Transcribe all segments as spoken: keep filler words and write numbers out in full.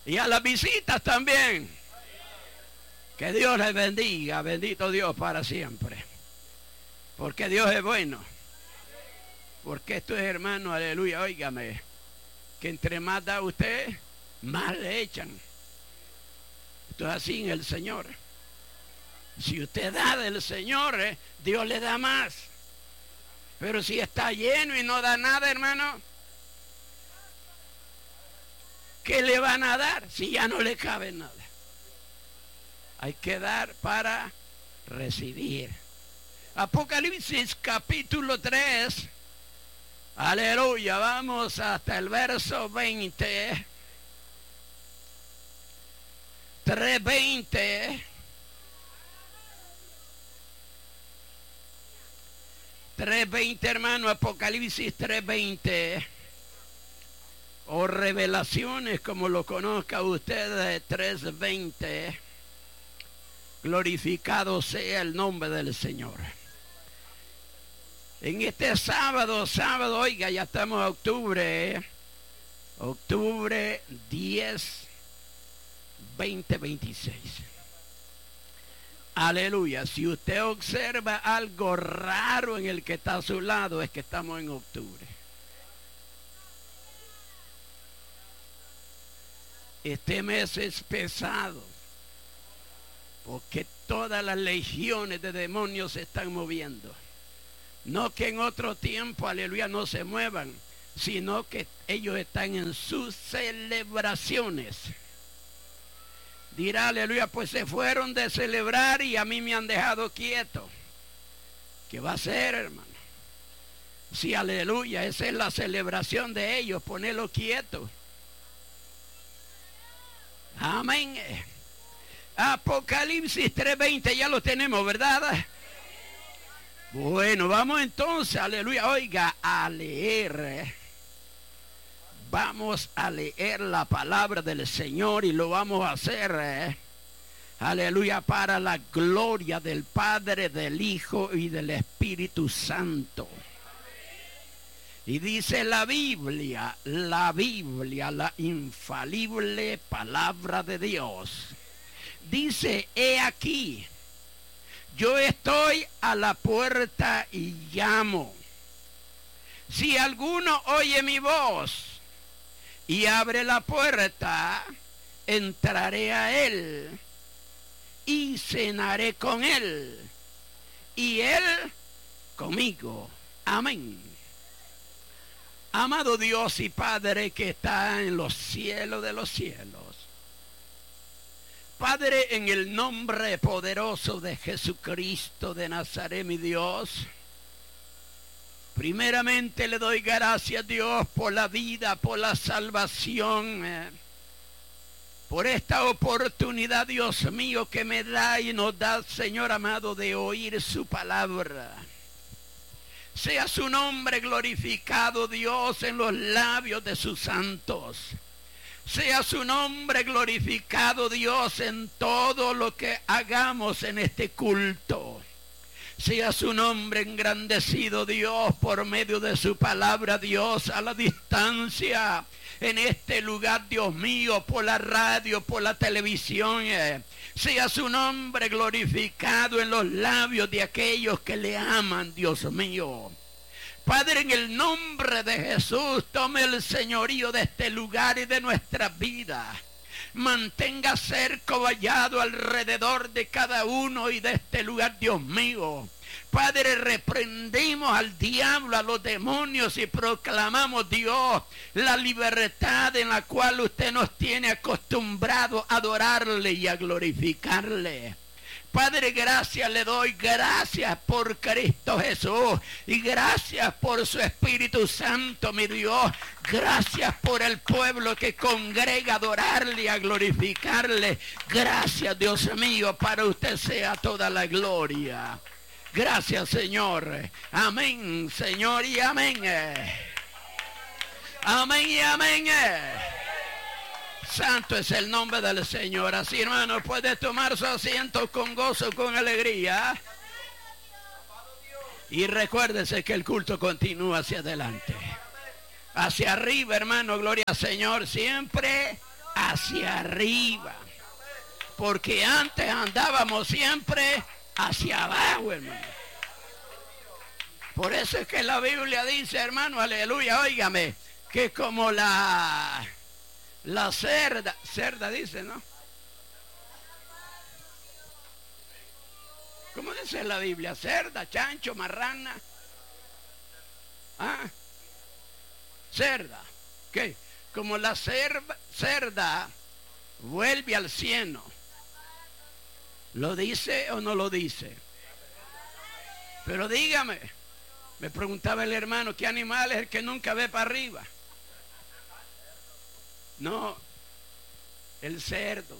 Y a las visitas también. Que Dios les bendiga. Bendito Dios para siempre. Porque Dios es bueno. Porque esto es, hermano, aleluya, óigame, que entre más da usted, más le echan. Esto es así en el Señor. Si usted da del Señor, eh, Dios le da más. Pero si está lleno y no da nada, hermano, ¿qué le van a dar si ya no le cabe nada? Hay que dar para recibir. Apocalipsis capítulo tres. Aleluya, vamos hasta el verso veinte. tres veinte. tres veinte, hermano, Apocalipsis tres veinte. O Revelaciones, como lo conozca usted, tres veinte. Glorificado sea el nombre del Señor. En este sábado, sábado, oiga, ya estamos en octubre, octubre diez, veinte veintiséis. Aleluya. Si usted observa algo raro en el que está a su lado, es que estamos en octubre. Este mes es pesado, porque todas las legiones de demonios se están moviendo. No que en otro tiempo, aleluya, no se muevan, sino que ellos están en sus celebraciones. Dirá, aleluya, pues se fueron de celebrar y a mí me han dejado quieto. ¿Qué va a hacer, hermano? Si, aleluya, esa es la celebración de ellos, ponerlo quieto. Amén. Apocalipsis tres veinte, ya lo tenemos, ¿verdad? Bueno, vamos entonces, aleluya, oiga, a leer. Vamos a leer la palabra del Señor y lo vamos a hacer, eh, aleluya, para la gloria del Padre, del Hijo y del Espíritu Santo. Y dice la Biblia, la Biblia, la infalible palabra de Dios. Dice, he aquí, yo estoy a la puerta y llamo. Si alguno oye mi voz y abre la puerta, entraré a él y cenaré con él y él conmigo. Amén. Amado Dios y Padre que está en los cielos de los cielos, Padre, en el nombre poderoso de Jesucristo de Nazaret, mi Dios, primeramente le doy gracias a Dios por la vida, por la salvación, eh, por esta oportunidad, Dios mío, que me da y nos da, Señor amado, de oír su palabra. Sea su nombre glorificado, Dios, en los labios de sus santos. Sea su nombre glorificado, Dios, en todo lo que hagamos en este culto. Sea su nombre engrandecido, Dios, por medio de su palabra, Dios, a la distancia, en este lugar, Dios mío, por la radio, por la televisión. Sea su nombre glorificado en los labios de aquellos que le aman, Dios mío. Padre, en el nombre de Jesús, tome el señorío de este lugar y de nuestra vida. Mantenga cerco vallado alrededor de cada uno y de este lugar, Dios mío. Padre, reprendimos al diablo, a los demonios y proclamamos, Dios, la libertad en la cual usted nos tiene acostumbrado a adorarle y a glorificarle. Padre, gracias le doy, gracias por Cristo Jesús y gracias por su Espíritu Santo, mi Dios. Gracias por el pueblo que congrega a adorarle y a glorificarle. Gracias, Dios mío, para usted sea toda la gloria. Gracias, Señor. Amén, Señor, y amén. Amén y amén. Santo es el nombre del Señor. Así, hermano, puede tomar su asiento con gozo, con alegría. Y recuérdese que el culto continúa hacia adelante. Hacia arriba, hermano, gloria al Señor. Siempre hacia hacia arriba. Porque antes andábamos siempre hacia abajo, hermano. Por eso es que la Biblia dice, hermano, aleluya, óigame, que como la, la cerda, cerda dice, ¿no? ¿Cómo dice la Biblia? Cerda, chancho, marrana. ¿Ah? Cerda. ¿Qué? Como la cerda, cerda vuelve al cieno. ¿Lo dice o no lo dice? Pero dígame, me preguntaba el hermano, ¿qué animal es el que nunca ve para arriba? No, el cerdo.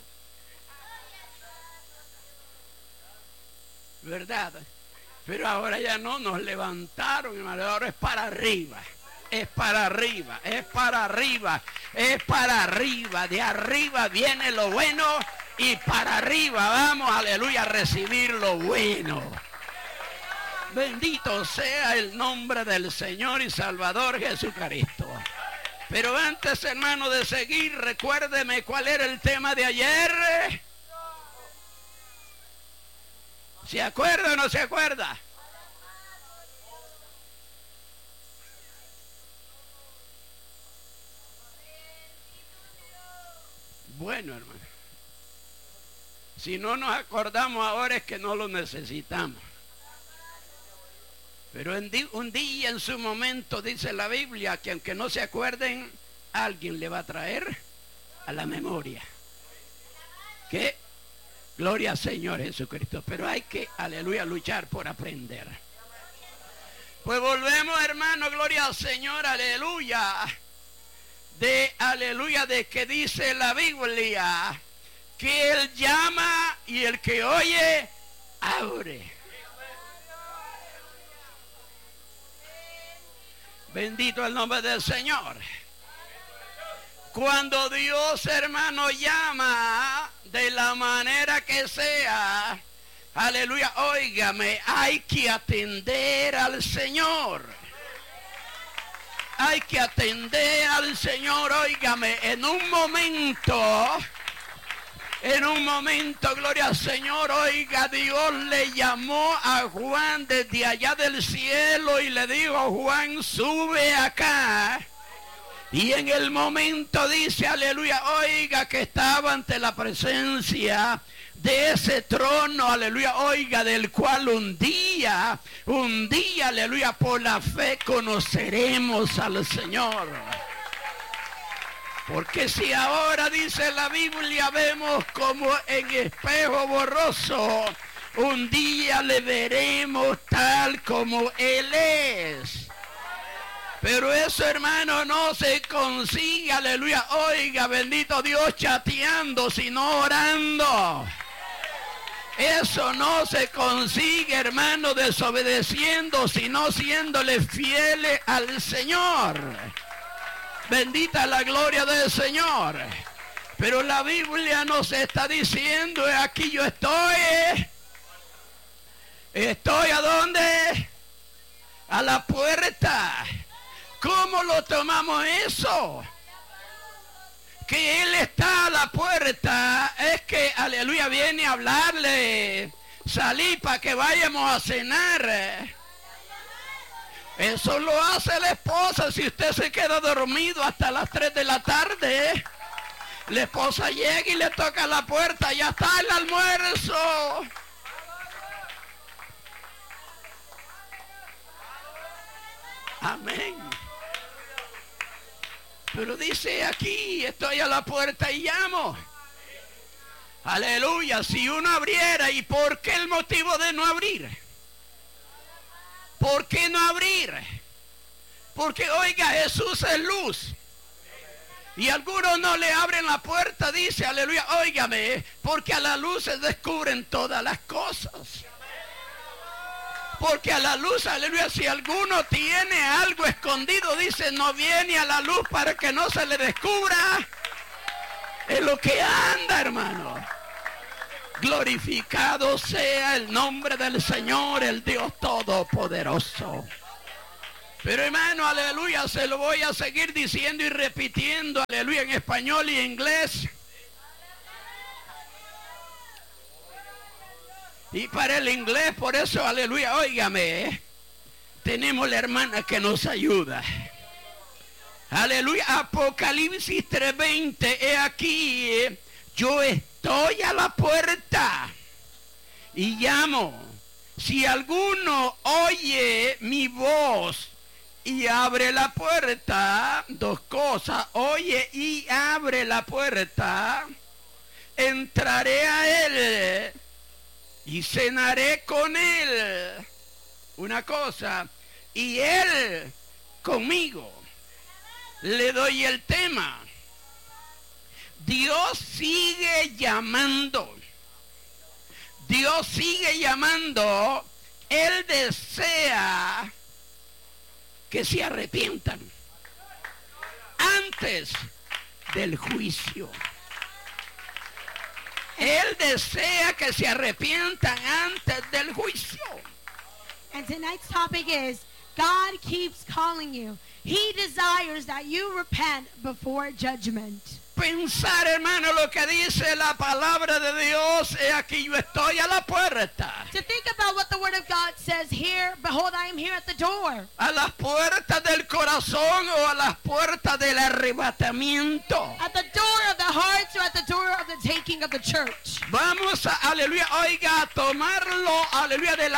¿Verdad? Pero ahora ya no, nos levantaron, hermano, ahora es para arriba. Es para arriba, es para arriba, es para arriba. De arriba viene lo bueno y para arriba vamos, aleluya, a recibir lo bueno. Bendito sea el nombre del Señor y Salvador Jesucristo. Pero antes, hermano, de seguir, recuérdeme cuál era el tema de ayer. ¿Se acuerda o no se acuerda? Bueno, hermano, si no nos acordamos ahora es que no lo necesitamos. Pero en di- un día en su momento dice la Biblia que aunque no se acuerden, alguien le va a traer a la memoria. ¿Qué? Gloria al Señor Jesucristo. Pero hay que, aleluya, luchar por aprender. Pues volvemos, hermano, gloria al Señor, aleluya. De, aleluya, de que dice la Biblia que Él llama y el que oye, abre. Bendito el nombre del Señor. Cuando Dios, hermano, llama de la manera que sea, aleluya, óigame, hay que atender al Señor. Hay que atender al Señor, óigame, en un momento, en un momento, gloria al Señor, oiga, Dios le llamó a Juan desde allá del cielo y le dijo, Juan, sube acá. Y en el momento dice, aleluya, oiga, que estaba ante la presencia de ese trono, aleluya, oiga, del cual un día, un día, aleluya, por la fe conoceremos al Señor. Porque si ahora dice la Biblia, vemos como en espejo borroso, un día le veremos tal como Él es. Pero eso, hermano, no se consigue, aleluya, oiga, bendito Dios, chateando, sino orando. Eso no se consigue, hermano, desobedeciendo, sino siéndole fieles al Señor. Bendita la gloria del Señor. Pero la Biblia nos está diciendo, aquí yo estoy. ¿Estoy a dónde? A la puerta. ¿Cómo lo tomamos eso? Que Él está a la puerta, es que, aleluya, viene a hablarle, salí para que vayamos a cenar. Eso lo hace la esposa. Si usted se queda dormido hasta las tres de la tarde, la esposa llega y le toca la puerta, ya está el almuerzo. Amén. Pero dice aquí, estoy a la puerta y llamo. Aleluya, si uno abriera, ¿y por qué el motivo de no abrir? ¿Por qué no abrir? Porque, oiga, Jesús es luz. Y algunos no le abren la puerta, dice, aleluya, óigame, porque a la luz se descubren todas las cosas. Porque a la luz, aleluya, si alguno tiene algo escondido, dice, no viene a la luz para que no se le descubra. Es lo que anda, hermano. Glorificado sea el nombre del Señor, el Dios Todopoderoso. Pero, hermano, aleluya, se lo voy a seguir diciendo y repitiendo, aleluya, en español y inglés. Y para el inglés, por eso, aleluya, óigame, tenemos la hermana que nos ayuda. Aleluya, Apocalipsis tres veinte, he aquí, yo estoy a la puerta y llamo. Si alguno oye mi voz y abre la puerta, dos cosas, oye y abre la puerta, entraré a él y cenaré con él, una cosa, y él conmigo. Le doy el tema. Dios sigue llamando. Dios sigue llamando. Él desea que se arrepientan antes del juicio. Él desea que se arrepientan antes del juicio. And tonight's topic is, God keeps calling you. He desires that you repent before judgment. Pensar, hermano, lo que dice la palabra de Dios, he aquí yo estoy a la puerta. To think about what the Word of God says here, behold, I am here at the door. A las puertas del corazón o a las puertas del arrebatamiento. At the door of the hearts or at the door of the taking of the church. Vamos a, aleluya, oiga, a tomarlo, aleluya, de la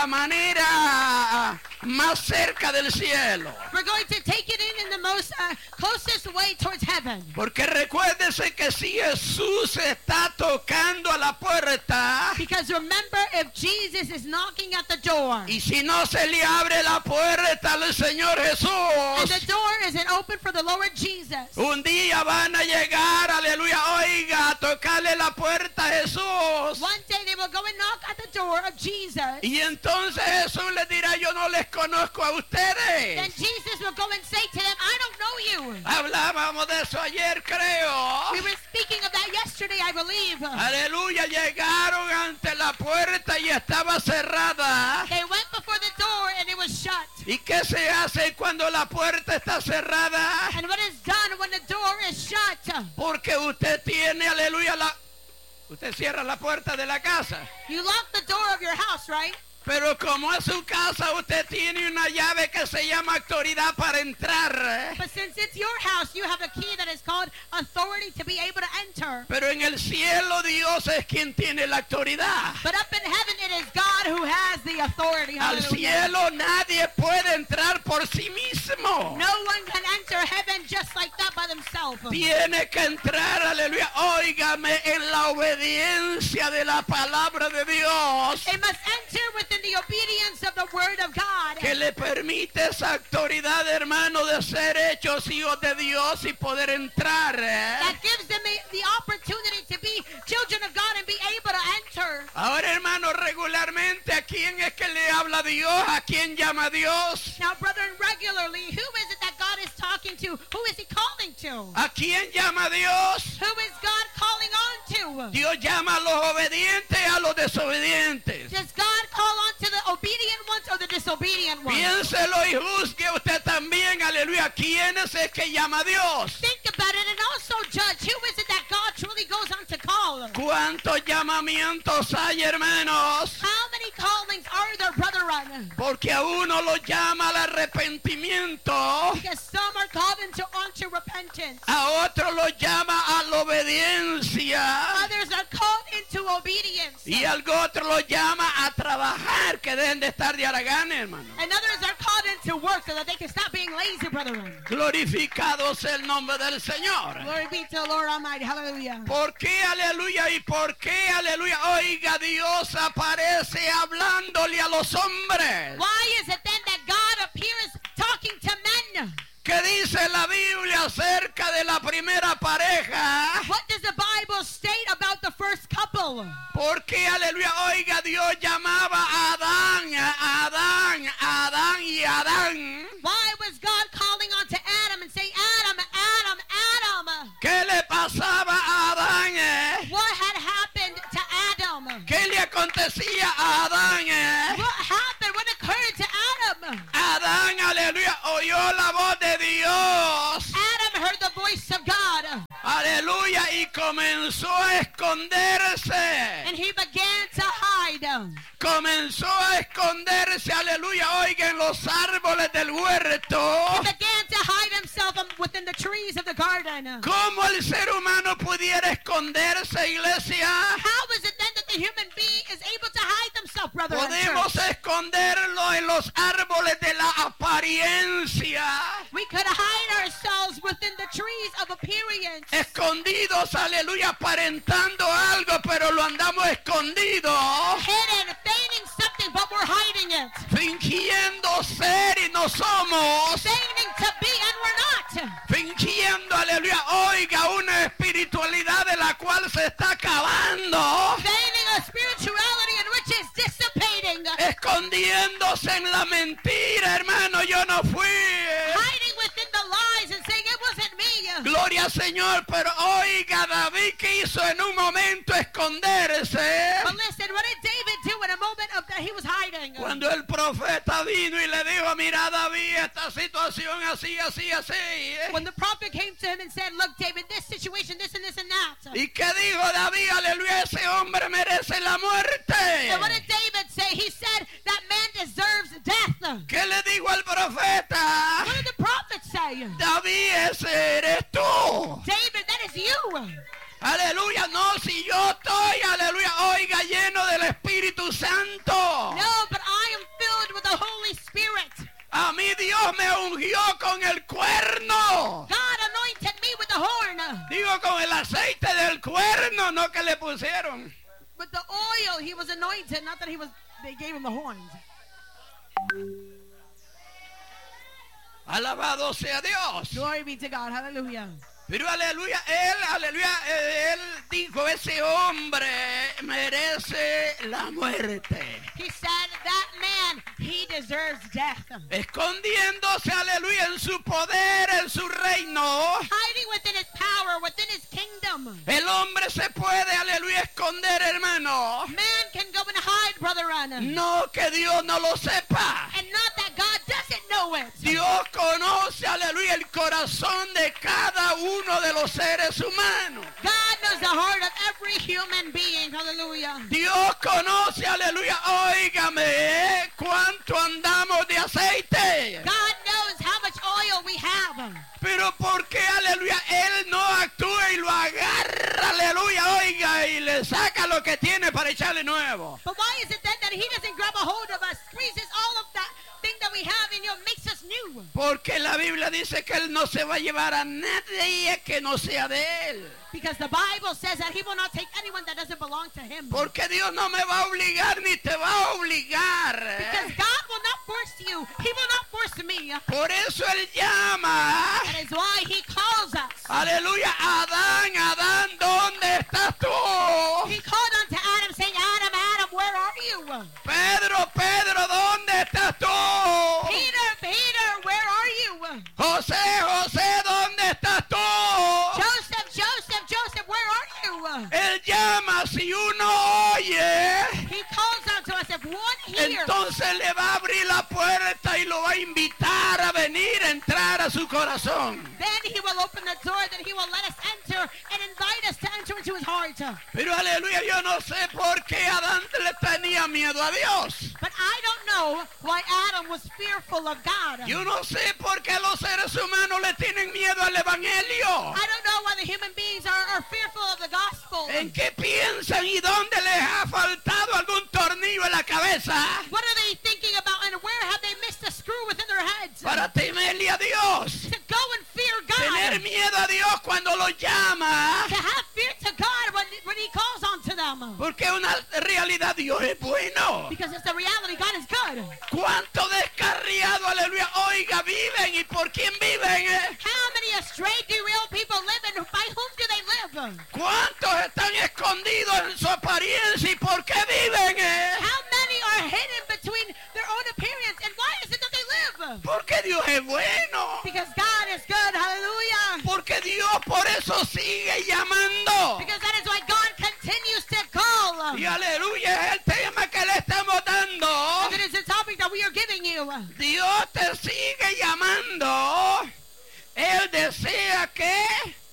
manera más cerca del cielo. We're going to take it in in the most uh, closest way towards heaven. Porque recuérdese que si Jesús está tocando a la puerta, Because remember, if Jesus is knocking at the door, y si no se le abre la puerta al Señor and Jesús, the door isn't open for the Lord Jesus, un día van a llegar, aleluya, oiga, a tocarle la puerta a Jesús. one day they will go and knock at the door of Jesus. Y entonces Jesús les dirá, yo no les conozco a Then ustedes. Jesus will go and say to them, I don't know you. Hablábamos de eso ayer, creo. We were speaking of that yesterday, I believe. Aleluya, llegaron ante la puerta y estaba cerrada. They went before the door and it was shut. ¿Y qué se hace cuando la puerta está cerrada? And what is done when the door is shut? Porque usted tiene, aleluya, la... Usted cierra la puerta de la casa. You lock the door of your house, right? Pero como es su casa, usted tiene una llave que se llama autoridad para entrar. But since it's your house, you have a key that is called authority to be able to enter. Pero en el cielo Dios es quien tiene la autoridad. But up in heaven, it is God who has the authority. Al Hallelujah. cielo nadie puede entrar por sí mismo. No one can enter heaven just like that by themselves. Tiene que entrar, aleluya, óigame, en la obediencia de la palabra de Dios, They must enter within the obedience of the word of God. que le permite esa autoridad, hermano, de ser hechos hijos de Dios y poder entrar. ¿eh? That gives them the, the opportunity to be children of God and be able to enter. Ahora, hermano, regularmente, ¿a quién es que le habla Dios? ¿A quién llama Dios? Now, brethren, regularly, who is it that God is talking to? Who is he calling to? ¿A quién llama Dios? Who is God calling on to? Dios llama a los obedientes y a los desobedientes. Does God call on to the obedient ones or the disobedient ones? Piénselo y juzgue usted también, aleluya. ¿Quién es el que llama a Dios? Think about it and also judge. Who is it that God truly goes on to call? ¿Cuántos llamamientos hay, hermanos? How many callings are there, brethren? Porque a uno lo llama al arrepentimiento, Because some are called into onto repentance. a otro lo llama a la obediencia Others are called into obedience. y al otro lo llama a trabajar, que dejen de estar de haraganes, hermano. And others are called into work so that they can stop being lazy, brethren. Glorificado sea el nombre del Señor. Glory be to the Lord Almighty. Hallelujah. ¿Por qué, aleluya? ¿Y por qué, aleluya? Oiga, Dios aparece hablándole a los hombres. Why is it then that God appears talking to men? ¿Qué dice la Biblia acerca de la primera pareja? What does the Bible state about the first couple? ¿Por qué, aleluya? Oiga, Dios llamaba a Adán, a Adán, a Adán y a Adán. Why was God calling on to Adam and saying, Adam, Adam, Adam? ¿Qué le pasaba a Adán? eh? What had happened to Adam? ¿Qué le acontecía a Adán? eh? What happened? What occurred to Adam? Adán, aleluya, oyó la voz de Dios. Adam heard the voice of God. Aleluya, y comenzó a esconderse. And he began to hide. hide. Comenzó a esconderse, aleluya, oiga, en los árboles del huerto. He began to hide himself within the trees of the garden. ¿Cómo el ser humano pudiera esconderse, iglesia? How is it then that the human being is able to hide themselves, brother and Podemos church? esconderlo en los árboles de la apariencia. We could hide ourselves within the trees of appearance. Escondidos, aleluya, aparentando algo, pero lo andamos escondido. Hidden, feigning something, but we're hiding it. Fingiendo ser y no somos. Feigning to be and we're not. Fingiendo, aleluya, oiga, una espiritualidad de la cual se está acabando. Feigning a spirituality in which is dissipating. Escondiéndose en la mentira, hermano, yo no fui. Hiding within the lies and saying it wasn't me. Gloria al Señor, pero oiga, David que hizo en un momento esconderse. But listen, what did David do in a moment of that he was hiding? Cuando el profeta vino y le dijo, mira David, esta situación así, así, así. When the prophet came to him and said, look, David, this situation, this and this and that. ¿Y qué dijo David? Aleluya, ese hombre merece la muerte. And what did David say? He said that man deserves death. ¿Qué le dijo al profeta? What did the prophet say? David, ese eres tú. David, that is you. Aleluya, no, si yo estoy, aleluya, oiga, lleno del Espíritu Santo. No, but I am filled with the Holy Spirit. A mí Dios me ungió con el cuerno. God anointed me with the horn. Digo, con el aceite del cuerno, no que le pusieron. With the oil, he was anointed, not that he was, they gave him the horns. Alabado sea Dios. Glory be to God. Hallelujah. Pero aleluya, él, aleluya, él dijo, ese hombre merece la muerte. He said that man, he deserves death. Escondiéndose, aleluya, en su poder, en su reino. Hiding within his power, within his kingdom. El hombre se puede, aleluya, esconder, hermano. Man can go and hide, brother Anna. No que Dios no lo sepa. And not that God doesn't know it. Dios conoce, aleluya, el corazón de cada uno de los seres humanos. God knows the heart of every human being. Hallelujah. Dios conoce, aleluya, óigame, cuánto andamos de aceite. God knows how much oil we have. Pero ¿por qué, aleluya, él no actúa y lo agarra, aleluya, oiga, y le saca lo que tiene para echarle nuevo? But why is it then that he doesn't grab a hold of us, squeezes all of that thing that we have and, you know, makes us new? Porque la Biblia dice que él no se va a llevar a nadie que no sea de él. Because the Bible says that he will not take anyone that doesn't belong to him. Porque Dios no me va a obligar ni te va a obligar. Because God will not force you. He will not force me. Por eso él llama. That is why he calls us. Aleluya, Adán, Adán, ¿dónde estás tú? He called unto Adam saying, Adam, Adam, where are you? Pedro, Pedro, ¿dónde estás tú? Peter, Peter, where are you? José, José, ¿dónde estás tú? Joseph, Joseph, Joseph, where are you? Él llama, si uno oye, He calls out to us. If one hears, entonces le va a abrir la puerta y lo va a invitar a venir, a entrar a su corazón. then he will open the door, then he will let us enter and invite us to enter into his heart. Pero aleluya, yo no sé por qué Adán le tenía miedo a Dios. But I don't know why Adam was fearful of God. Yo no sé por qué los seres humanos le tienen miedo al evangelio. I don't know why the human beings are, are fearful of the gospel. ¿En qué piensan y dónde les ha faltado algún tornillo en la cabeza What are they thinking about and where have they missed a screw within their heads? para temerle a Dios? To go and fear Tener God. miedo a Dios cuando lo llama. To have fear to God when, when he calls onto them. Porque una realidad, Dios es bueno. Because it's the reality, God is good. ¿Cuánto descarriado, aleluya, oiga, viven y por quién viven? eh? How many astray, derailed people live and by whom do they live? ¿Cuántos están escondidos en su apariencia y por qué viven? eh? How many are hidden between their own appearance and why is it that they live? Porque Dios es bueno. Because God is good, hallelujah. Porque Dios por eso sigue llamando. Because that is why God continues to call. Y aleluya, es el tema que le estamos dando. And it is the topic that we are giving you. Dios te sigue llamando. Él desea que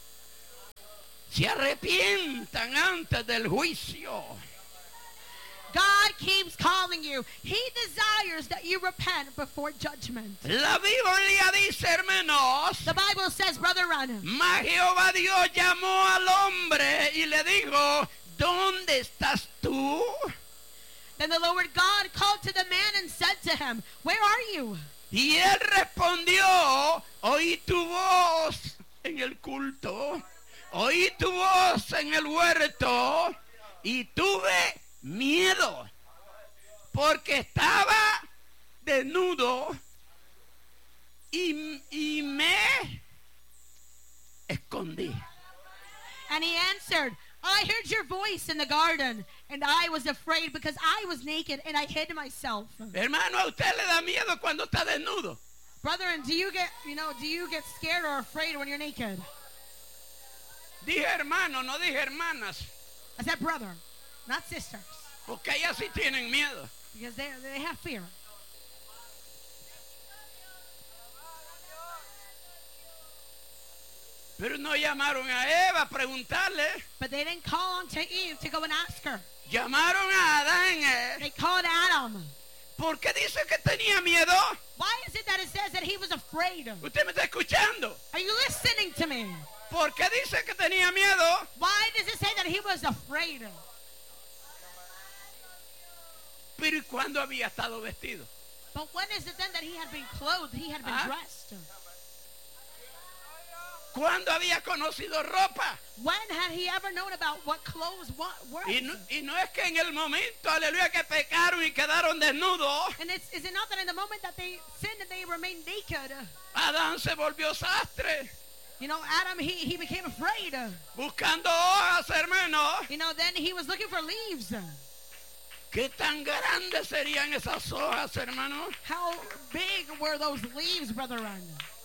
se arrepientan antes del juicio. God keeps calling you. He desires that you repent before judgment. La Biblia dice, hermanos, The Bible says, Brother Ron, mas Jehová Dios llamó al hombre y le dijo, ¿dónde estás tú? then the Lord God called to the man and said to him, where are you? Y él respondió, oí tu voz en el culto, oí tu voz en el huerto y tuve miedo porque estaba desnudo y, y me escondí. And he answered, I heard your voice in the garden, and I was afraid because I was naked and I hid myself. Hermano, a usted le da miedo cuando está desnudo. Brother, and do you get, you know, do you get scared or afraid when you're naked? Dije hermano, no dije hermanas, I said brother, not sisters, porque ellas sí tienen miedo. because they they have fear. Pero no llamaron a Eva a preguntarle, But they didn't call on to Eve to go and ask her. llamaron a Adán. eh, They called Adam. ¿Por qué dice que tenía miedo? Why is it that it says that he was afraid? Usted me está escuchando. Are you listening to me? ¿Por qué dice que tenía miedo? Why does it say that he was afraid? Pero ¿y cuándo había estado vestido? But when is it then that he had been clothed, he had been Ah. dressed? ¿Cuándo había conocido ropa? When had he ever known about what clothes what were? Y no, y no es que en el momento, aleluya, que pecaron y quedaron desnudos, And it's, is it not that in the moment that they sinned and they remained naked, Adán se volvió sastre, you know, Adam, he, he became afraid. buscando hojas, hermano. You know, then he was looking for leaves. ¿Qué tan grandes serían esas hojas, hermano? How big were those leaves, Brother Ron?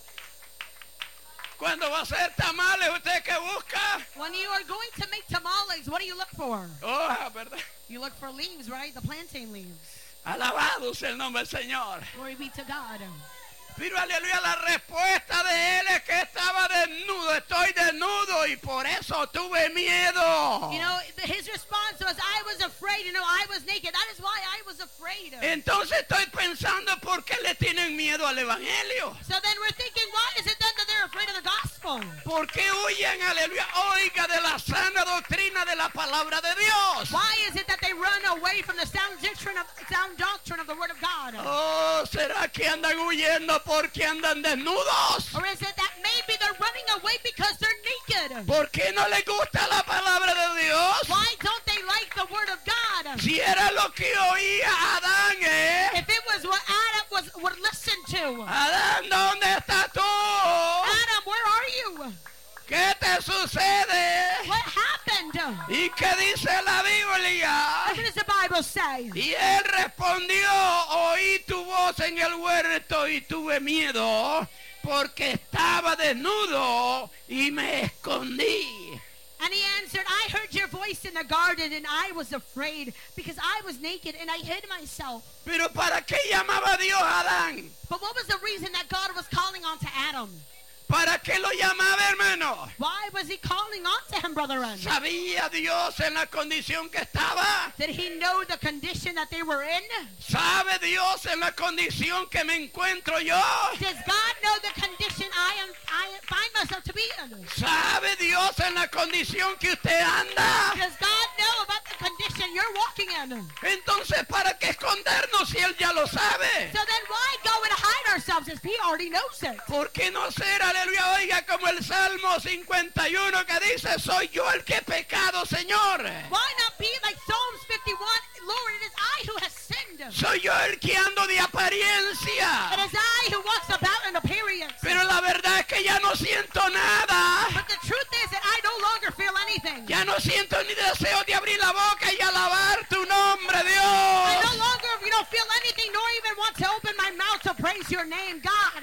Cuando va a hacer tamales, ¿usted qué busca? When you are going to make tamales, what do you look for? Hojas, ¿verdad? You look for leaves, right? The plantain leaves. Alabado sea el nombre del Señor. Glory be to God. Pero aleluya, la respuesta de él es que estaba desnudo, estoy desnudo y por eso tuve miedo. You know, the- his response was, I was afraid. You know, I was naked. That is why I was afraid. Entonces estoy pensando por qué le tienen miedo al evangelio. So then we're thinking, why is it then that they're afraid of the gospel? ¿Por qué huyen, aleluya, oiga, de la sana doctrina de la palabra de Dios? Why is it that they run away from the sound doctrine of, sound doctrine of the Word of God? Oh, ¿será que andan huyendo porque andan desnudos? Or is it that maybe they're running away because they're naked? ¿Por qué no les gusta la palabra de Dios? Why don't they like the Word of God? Si era lo que oía Adán, ¿eh? If it was what Adam was would listen to. Adán, ¿dónde estás tú? Adam, where are you? ¿Qué te sucede? What happened? ¿Y qué dice la Biblia? What does the Bible say? Y él respondió, oí tu voz en el huerto y tuve miedo porque estaba desnudo y me escondí. And he answered, I heard your voice in the garden and I was afraid because I was naked and I hid myself. Pero ¿para qué llamaba Dios a Adán? But what was the reason that God was calling on to Adam? ¿Para qué lo llamaba, hermano? Why was he calling on to him, Brother Ron? ¿Sabía Dios en la condición que estaba? Did he know the condition that they were in? ¿Sabe Dios en la condición que me encuentro yo? Does God know the condition I am I find myself to be in? ¿Sabe Dios en la condición que usted anda? Does God know about the condition you're walking in? Entonces, ¿para qué escondernos si Él ya lo sabe? So then why go and hide ourselves if he already knows it? ¿Por qué no ser, aleluya, oiga, como el Salmo cincuenta y uno que dice, soy yo el que he pecado, Señor? Why not be like Psalms fifty-one? Lord, it is I who has sinned. Soy yo el que ando de apariencia. It is I who walks about in appearance. Pero la verdad es que ya no siento nada. But the truth is that I no longer feel anything. Ya no siento ni deseo de abrir la boca y alabar tu nombre, I Dios. no longer, you know, feel anything nor even want to open my mouth to praise your name, God.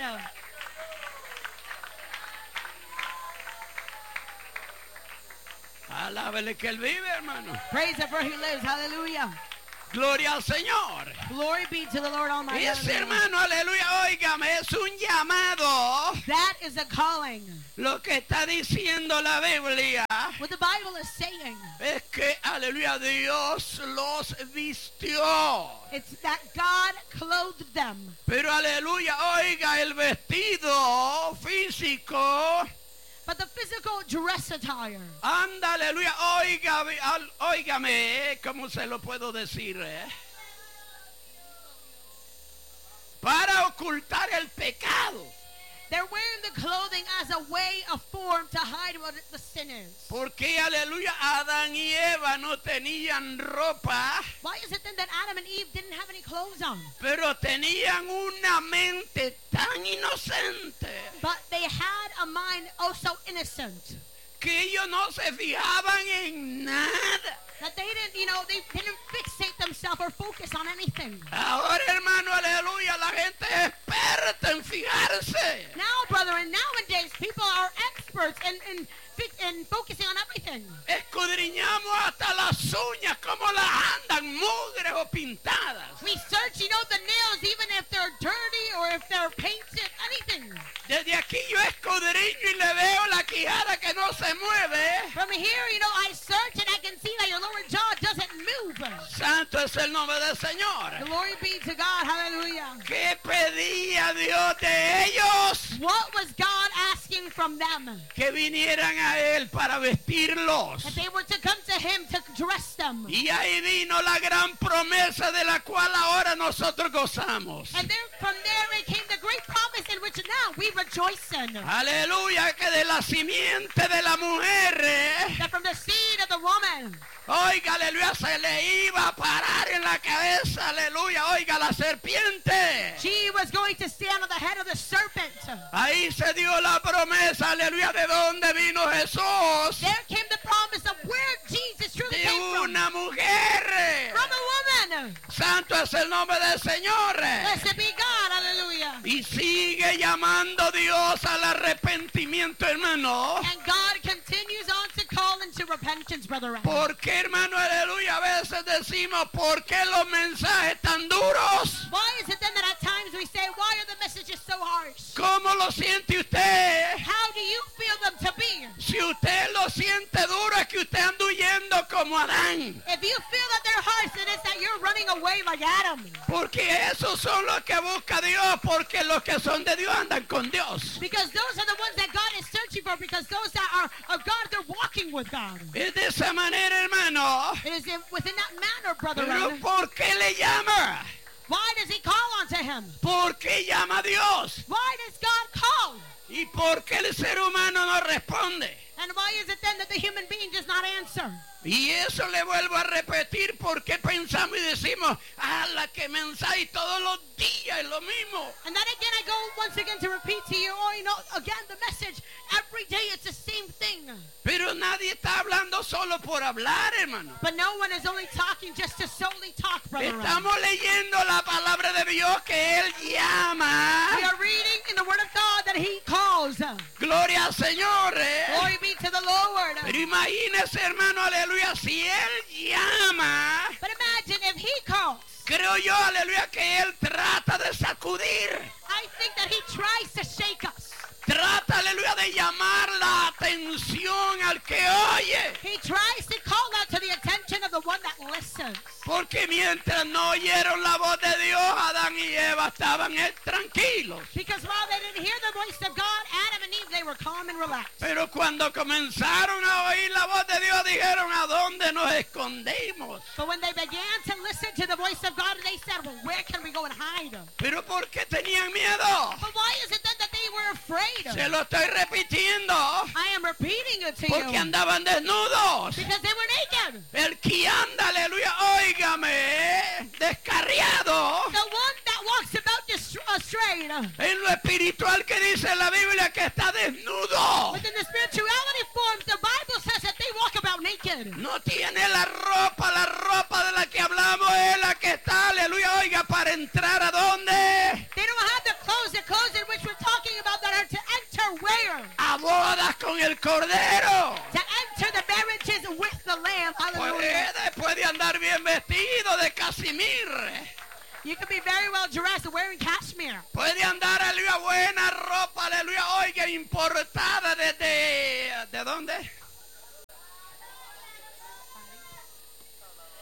Alábele que Él vive, hermano. Praise him for he lives. Hallelujah. Gloria al Señor. Glory be to the Lord Almighty. Y ese hermano, aleluya, óigame, es un llamado. That is a calling. Lo que está diciendo la Biblia What the Bible is saying, es que, aleluya, Dios los vistió. it's that God clothed them. Pero, aleluya, oiga, el vestido físico, But the physical dress attire, anda, aleluya, oiga, al- óigame, ¿cómo se lo puedo decir? eh? Para ocultar el pecado. they're wearing the clothing as a way of form to hide what the sin is. Porque, aleluya, Adán y Eva no tenían ropa, Why is it then that Adam and Eve didn't have any clothes on? pero tenían una mente tan inocente But they had a mind oh so innocent que ellos no se fijaban en nada. that they didn't, you know, they didn't fixate themselves or focus on anything. Ahora, hermano, aleluya, la gente es experta en fijarse. Now, brethren, nowadays people are experts in, in, fi- in focusing on everything. Escudriñamos hasta las uñas, como las andan, mugres o pintadas. We search, you know, the nails, even if they're dirty or if they're painted, anything. Desde aquí yo escudriño y le veo la quijada que no se mueve. From here, you know, I search and I can see that your lower jaw doesn't move. Santo es el nombre del Señor. Glory be to God. Hallelujah. ¿Qué pedía Dios de ellos? What was God asking from them? Que vinieran a Él para vestirlos. That they were to come to Him to dress them. Y ahí vino la gran promesa de la cual ahora nosotros gozamos. And then from there it came the great promise in which now we rejoice in. Aleluya, que de la simiente de la mujer, eh, That from the seed of the woman, oiga, aleluya, se le iba a parar en la cabeza, aleluya, oiga, la serpiente. she was going to stand on the head of the serpent. Ahí se dio la promesa, aleluya, de dónde vino Jesús. There came the promise of where Jesus truly De came from. una mujer. From a woman. Santo es el nombre del Señor. Blessed be God. Hallelujah. Y sigue llamando Dios al arrepentimiento, hermano. And God continues on to call into repentance, brother. Porque, hermano, aleluya, a veces decimos, ¿por qué los mensajes tan duros? Why is it then that at times we say, why are the messages so harsh? ¿Cómo lo siente usted? How do you feel them to be? Si usted lo siente duro, es que usted anda huyendo como Adán. If you feel that they're harsh, then it's that you're running away like Adam. Porque esos son los que busca Dios, porque los que son de Dios andan con Dios. Because those are the ones that God is searching for, because those that are of God, they're walking with God. Es de esa manera, hermano. It is in, within that manner, brother. Pero ¿por qué le llama? Why does he call unto him? ¿Por qué llama a Dios? Why does God call? ¿Y por qué el ser humano no responde? And why is it then that the human being does not answer? Y eso le vuelvo a repetir porque pensamos y decimos, ah, la que mensaje todos los días es lo mismo. And then again, I go once again to repeat to you, oh, you know, again, the message, every day it's the same thing. Pero nadie está hablando solo por hablar, hermano. But no one is only talking just to solely talk, brother. Estamos leyendo la palabra de Dios que Él llama. We are reading in the Word of God that He calls. Gloria al Señor. eh. Glory be to the Lord. Pero imagínese, hermano, aleluya, si Él llama, But imagine if He calls. creo yo, aleluya, que Él trata de sacudir. I think that He tries to shake us. Trata, aleluya, de llamar la atención al que oye. He tries to call out to the attention of the one that listens. Porque mientras no oyeron la voz de Dios, Adán y Eva estaban eh, tranquilos. Because while they didn't hear the voice of God, Adam and Eve, they were calm and relaxed. Pero cuando comenzaron a oír la voz de Dios, dijeron, ¿a dónde nos escondimos? But when they began to listen to the voice of God, they said, well, where can we go and hide? ¿Pero por qué tenían miedo? But why is it then that they were afraid? Se lo estoy repitiendo. I am repeating it to Porque you. andaban desnudos. Because they were naked. El que anda, aleluya, óigame, descarriado. The one that walks about dist- astray. En lo espiritual que dice la Biblia que está desnudo. Within the spirituality forms, the Bible says that they walk about naked. No tiene la ropa, la ropa de la que hablamos es la que está, aleluya, oiga, para entrar a dónde? They don't have the clothes, the clothes in which we're talking about that are to enter where? A bodas con el Cordero. To enter the marriages with the Lamb. Hallelujah. Puede, puede andar bien vestido de casimir. You can be very well dressed wearing cashmere. Puede andar, aleluya, buena ropa, aleluya, oiga, importada desde, ¿de dónde?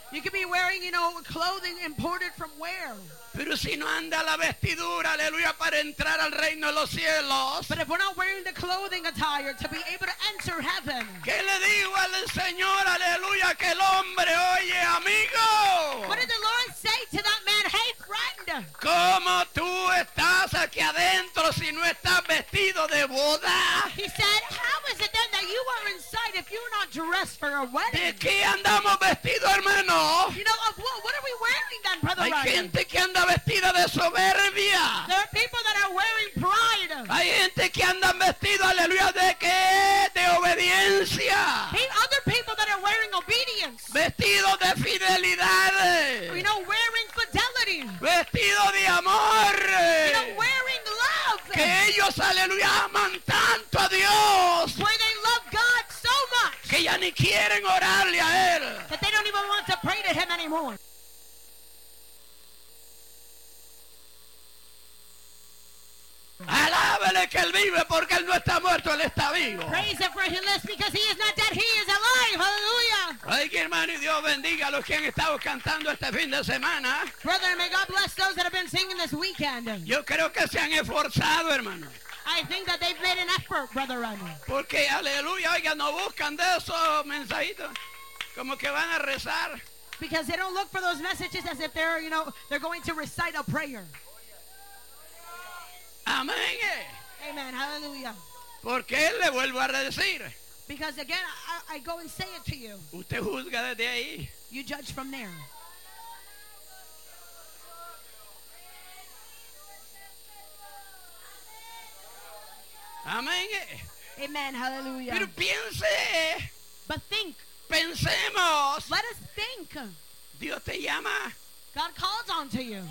You could be wearing, you know, clothing imported from where? Pero si no anda la vestidura, aleluya, para entrar al reino de los cielos. But if we're not wearing the clothing attire to be able to enter heaven, ¿Qué le digo al Señor, aleluya, que el hombre, oye, amigo? what did the Lord say to that man? Hey, friend, ¿Cómo tú estás aquí adentro si no estás vestido de boda? he said, how is it then that you are inside if you're not dressed for a ¿De wedding? qué andamos vestidos, hermano? You know, of what, what are we wearing then, Brother Hay Ryan? gente que anda vestida de soberbia. There are people that are wearing pride. Hay gente que anda vestido, aleluya, ¿de qué? De obediencia. Hey, other people that are wearing obedience. Vestido de fidelidad. You know, wearing fidelity. Vestido de amor. You know, wearing love. Que ellos, aleluya, aman tanto a Dios Where they love God so much que ya ni quieren orarle a Él. that they don't even want to pray to Him anymore. Alábele que Él vive porque Él no está muerto, Él está vivo. Praise Him for He lives because He is not dead, He is alive. Hallelujah. Ay, que hermano, y Dios bendiga a los que han estado cantando este fin de semana. Brother, may God bless those that have been singing this weekend. Yo creo que se han esforzado, hermano. I think that they've made an effort, Brother Ronnie. Porque, aleluya, oiga, no buscan de esos mensajitos como que van a rezar. Because they don't look for those messages as if they're, you know, they're going to recite a prayer. Amén. Amen. Hallelujah. Porque Él le vuelvo a decir. Because again, I, I go and say it to you. Usted juzga desde ahí. You judge from there. Amén. Amen. Hallelujah. Pero piense, But think. pensemos. Let us think. Dios te llama, God calls on to you.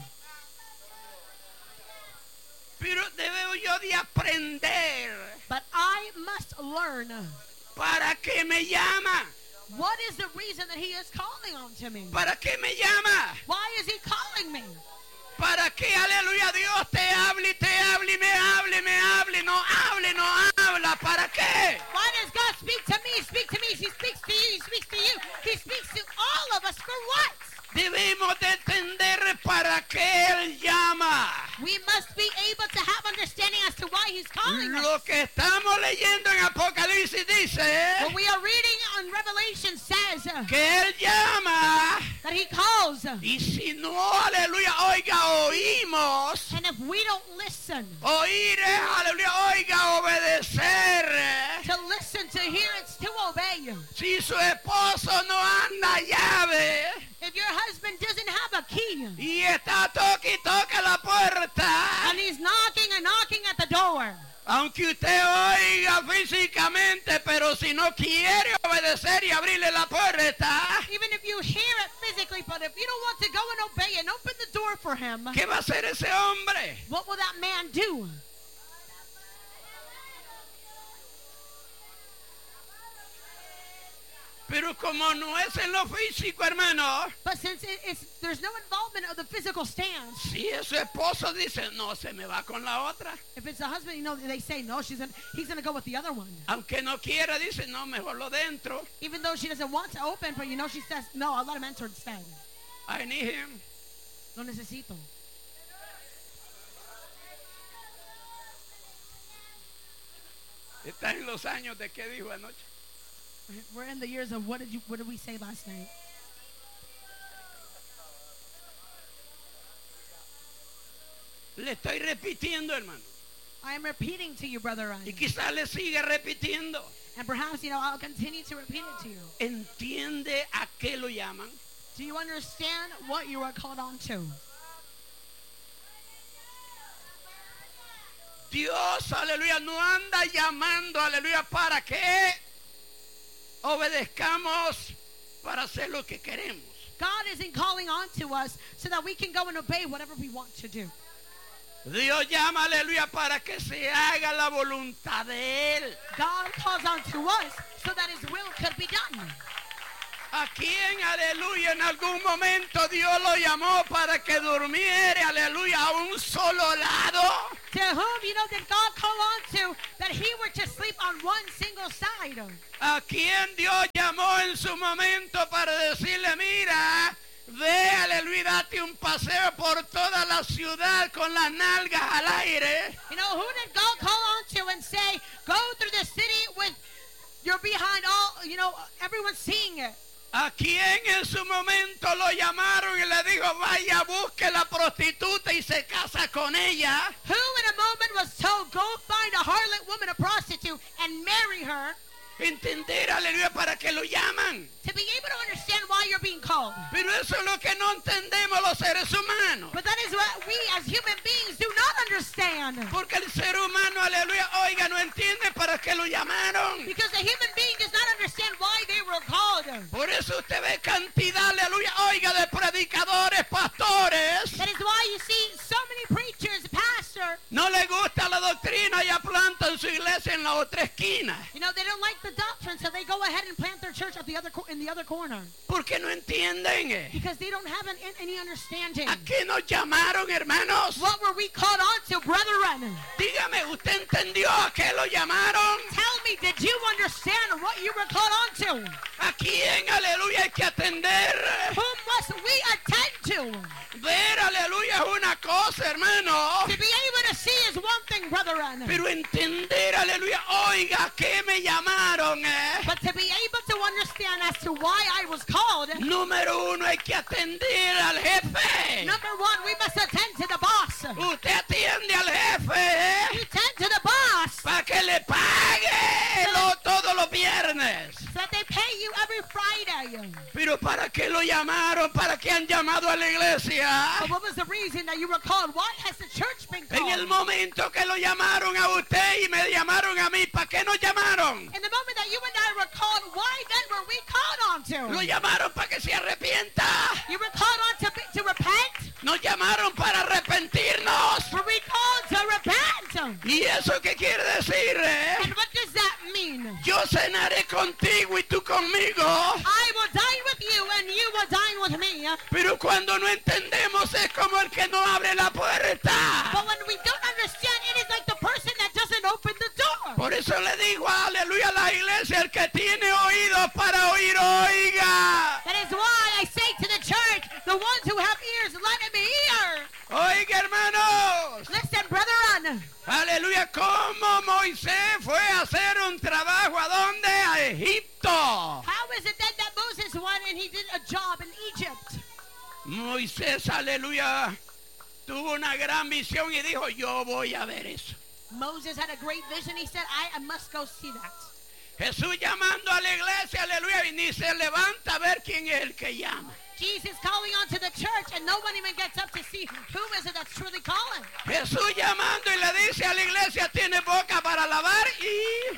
pero debo yo de aprender. But I must learn. ¿Para qué me llama? What is the reason that He is calling on to me? ¿Para qué me llama? Why is He calling me? Para que, aleluya, Dios te hable y te hable y me hable, me hable, no hable, no habla. ¿Para qué? Why does God speak to me? Speak to me. He speaks to you. He speaks to you. He speaks to all of us. For what? Debemos de entender para qué Él llama. We must be able to have understanding as to why He's calling us. Lo que estamos leyendo en Apocalipsis dice What we are reading on Revelation says uh, que Él llama that He calls. y si no, aleluya, oiga, oímos. And if we don't listen, Oír es, aleluya, oiga, obedecer. to listen, to hear, it's to obey. Si su esposo no anda llave If your husband doesn't have a key y está toque y toca la puerta, and he's knocking and knocking at the door, aunque usted oiga físicamente, pero si no quiere obedecer y abrirle la puerta, even if you hear it physically, but if you don't want to go and obey and open the door for him, ¿qué va a hacer ese hombre? what will that man do? Pero como no es en lo físico, hermano, But since it, it's, there's no involvement of the physical stance, si es su esposo dice, no, se me va con la otra. if it's a husband, you know, they say no, she's gonna, he's going to go with the other one. Aunque no quiera, dice, no, mejor lo dentro. Even though she doesn't want to open, but you know, she says, no, I'll let him enter instead. I need him. Lo necesito. Está en los años de qué dijo anoche. We're in the years of what did you, what did we say last night? Le estoy repitiendo, hermano. I am repeating to you, Brother Ryan. Y quizás le sigue repitiendo. And perhaps, you know, I'll continue to repeat it to you. ¿Entiende a qué lo llaman? Do you understand what you are called on to? Dios, aleluya, no anda llamando, aleluya, para que obedezcamos para hacer lo que queremos. God isn't calling on to us so that we can go and obey whatever we want to do. Dios llama, aleluya, para que se haga la voluntad de Él. God calls on to us so that His will could be done. ¿A quién, aleluya, en algún momento Dios lo llamó para que durmiera, aleluya, a un solo lado? To whom, you know, did God call on to that He were to sleep on one single side? ¿A quién Dios llamó en su momento para decirle, mira, darte un paseo por toda la ciudad con las nalgas al aire? You know, who did God call on to and say, go through the city with your behind all, you know, everyone seeing it? ¿A quién en su momento lo llamaron y le dijo, vaya, busque la prostituta y se casa con ella? Who in a moment was told, go find a harlot woman, a prostitute, and marry her? Entender, aleluya, para que lo llaman. To be able to understand why you're being called. Pero eso es lo que no entendemos los seres humanos. But that is what we as human beings do not understand. Porque el ser humano, aleluya, oiga, no entiende para qué lo llamaron. Because the human being does not understand why they were called. Por eso usted ve cantidad, aleluya, oiga, de predicadores, pastores. That is why you see so many preachers, pastors. No le gusta la doctrina y plantan su iglesia en la otra esquina. You know, they don't like the doctrine, so they go ahead and plant their church at the other co- in the other corner. Porque no entienden. Because they don't have an, any understanding. ¿A qué nos llamaron, hermanos? What were we called on to, brethren? Dígame, ¿usted entendió a qué lo llamaron? Tell me, did you understand what you were called on to? ¿A quién, aleluya, hay que atender? Whom must we attend to? Ver, aleluya, es una cosa, hermano. To be able to see is one thing, brethren. Pero entender, aleluya, oiga, ¿a qué me llamaron? Eh? But to be able to understand as to why I was called, Número uno, hay que atender al jefe. number one, we must attend to the boss. Usted atiende al jefe, ¿eh? You attend to the boss Para que le pague lo, todos los viernes. so that they pay you every Friday. Pero ¿para qué lo llamaron? ¿Para qué han llamado a la iglesia? But what was the reason that you were called? Why has the church been En el called? momento que lo llamaron a usted y me llamaron a mí, ¿para qué nos llamaron? In the moment that you and I were called, why then were we called on Lo to? llamaron para que se arrepienta. You were called on to, be- to repent? Nos llamaron para arrepentirnos. Were we called to repent? ¿Y eso qué quiere decir? eh? And what does that mean? Yo cenaré contigo y tú conmigo. I will dine with you and you will dine with me. Pero cuando no entendemos es como el que no abre la puerta. But when we don't understand, it is like the person that doesn't open the door. Por eso le digo, aleluya, a la iglesia, el que tiene oídos para oír, oiga. That is why I say to the church, the ones who have ears, let them hear. Oiga, hermanos. Listen, brethren. Aleluya, como Moisés fue a hacer un trabajo, ¿a dónde? A Egipto. How is it then that Moses went and he did a job in Egypt? Moisés, aleluya, tuvo una gran visión y dijo, yo voy a ver eso. Moses had a great vision. He said, I, I must go see that. Jesús llamando a la iglesia, aleluya, y ni se levanta a ver quién es el que llama. Jesus calling onto the church, and no one even gets up to see who is it that's truly calling. Jesús llamando y le dice a la iglesia, tiene boca para alabar y...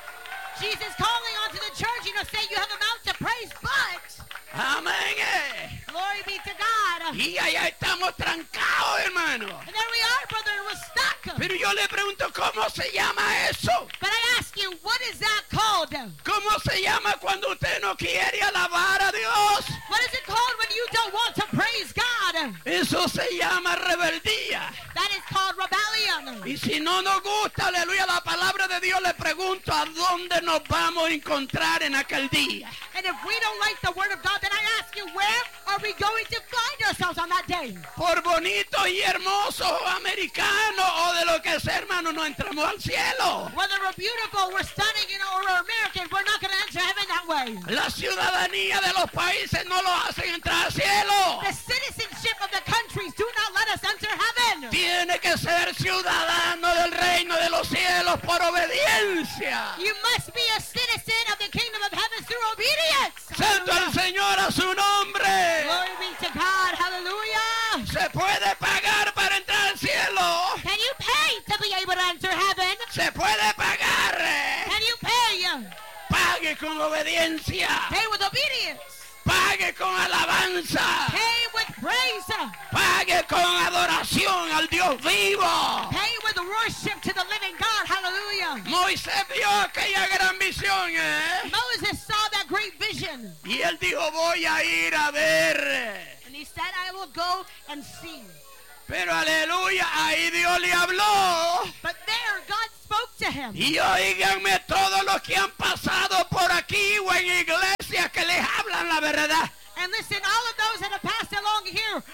Jesus calling onto the church, you know, say you have a mouth to praise, but Amén. eh. glory be to God. Y allá estamos trancados, hermano. And there we are, brother, we're stuck. Pero yo le pregunto, ¿cómo se llama eso? But I ask you, what is that called? ¿Cómo se llama cuando usted no quiere alabar a Dios? What is it called when you don't want to praise God? Eso se llama rebeldía. That is called rebellion. Y si no nos gusta, aleluya, la palabra de Dios, le pregunto, ¿a dónde nos vamos a encontrar en aquel día? And if we don't like the word of God, then I ask you, where are we going to find ourselves on that day? Por bonito y hermoso o americano o de lo que sea, hermano, no entramos al cielo. Whether we're beautiful, we're stunning, you know, or we're American, we're not going to enter heaven that way. La ciudadanía de los países no lo hacen entrar al cielo. The citizenship of the countries do not let us enter heaven. Tiene que ser ciudadano del reino de los cielos por obediencia. You must be a citizen of the kingdom of heaven through obedience. Santo al Señor a su nombre. Glory be to God. Hallelujah. Se puede pagar para entrar al cielo. Can you pay to be able to enter heaven? Se puede pagar. Can you pay? Pague con obediencia. Pay with obedience. Pague con alabanza. Pay with praise. Pague con adoración al Dios vivo. Pay with worship to the living God. Hallelujah. Moisés vio aquella gran visión, ¿eh? Moses saw that great vision. Y él dijo, voy a ir a ver. And he said, I will go and see. Pero aleluya, ahí Dios le habló. But there God spoke to him. Y oíganme todos los que han pasado por aquí o en iglesias que les hablan la verdad. And listen, all of those that have passed along here or in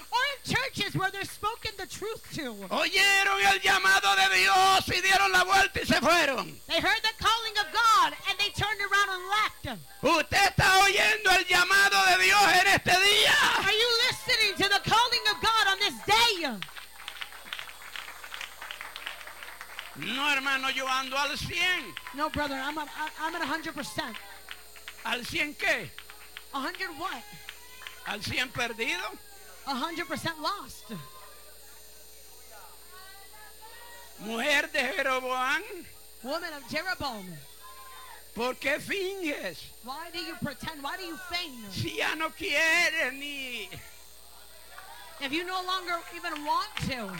churches where they're spoken the truth to. Oyeron el llamado de Dios y dieron la vuelta y se fueron. They heard the calling of God and they turned around and left. Usted está oyendo el llamado de Dios en este día. Are you listening to the calling of God on this day? No, hermano, yo ando al cien. No, brother, I'm a, I'm at one hundred percent. ¿Al cien qué? one hundred what? ¿Al cien perdido? one hundred percent lost. Mujer de Jeroboam, Woman of Jeroboam, ¿por qué finges? why do you pretend? Why do you feign? Si ya no quieres ni... If you no longer even want to.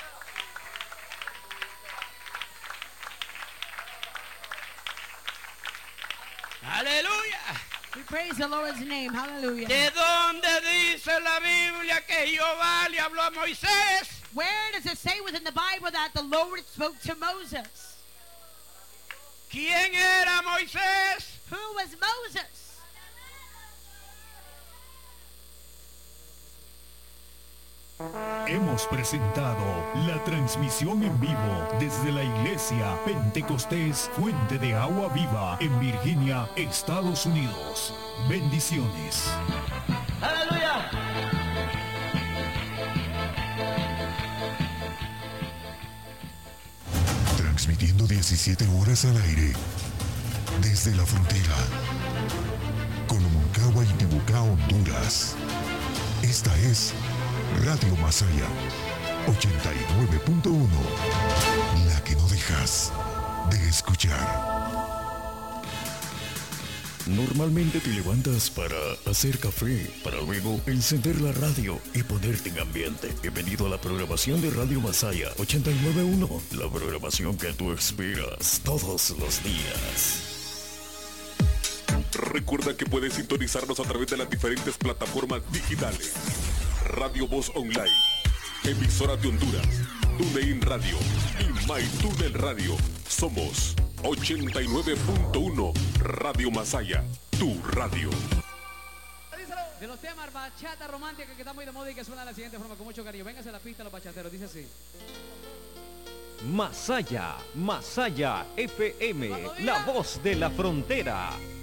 Aleluya. We praise the Lord's name. Hallelujah. ¿De dónde dice la Biblia que Jehová le habló a Moisés? Where does it say within the Bible that the Lord spoke to Moses? ¿Quién era Moisés? Who was Moses? Hemos presentado la transmisión en vivo desde la iglesia Pentecostés Fuente de Agua Viva en Virginia, Estados Unidos. Bendiciones. ¡Aleluya! Transmitiendo diecisiete horas al aire desde la frontera con Moncagua y Tibucá, Honduras. Esta es Radio Masaya ochenta y nueve punto uno, la que no dejas de escuchar. Normalmente te levantas para hacer café, para luego encender la radio y ponerte en ambiente. Bienvenido a la programación de Radio Masaya ochenta y nueve punto uno, la programación que tú esperas todos los días. Recuerda que puedes sintonizarnos a través de las diferentes plataformas digitales. Radio Voz Online, emisoras de Honduras, TuneIn Radio y MyTuner Radio. Somos ochenta y nueve punto uno Radio Masaya, tu radio. De los temas bachata romántica que está muy de moda y que suena de la siguiente forma con mucho cariño. Véngase a la pista los bachateros, dice así. Masaya, Masaya F M, la voz de la frontera.